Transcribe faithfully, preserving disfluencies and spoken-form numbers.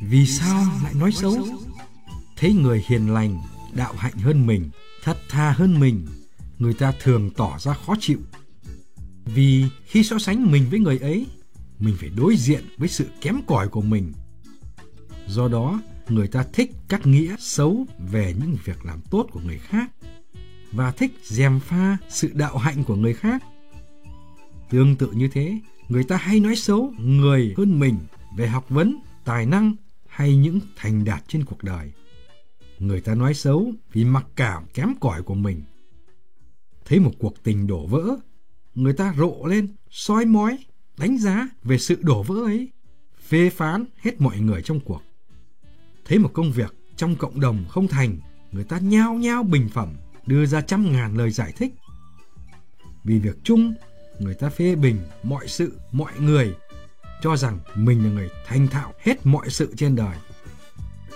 Vì sao lại nói xấu? Thấy người hiền lành, đạo hạnh hơn mình, thật thà hơn mình, người ta thường tỏ ra khó chịu. Vì khi so sánh mình với người ấy, mình phải đối diện với sự kém cỏi của mình. Do đó, người ta thích các nghĩa xấu về những việc làm tốt của người khác và thích gièm pha sự đạo hạnh của người khác. Tương tự như thế, người ta hay nói xấu người hơn mình về học vấn, tài năng hay những thành đạt trên cuộc đời. Người ta nói xấu vì mặc cảm kém cỏi của mình. Thấy một cuộc tình đổ vỡ, người ta rộ lên, soi mói, đánh giá về sự đổ vỡ ấy, phê phán hết mọi người trong cuộc. Thấy một công việc trong cộng đồng không thành, người ta nhao nhao bình phẩm, đưa ra trăm ngàn lời giải thích. Vì việc chung, người ta phê bình mọi sự, mọi người, cho rằng mình là người thành thạo hết mọi sự trên đời.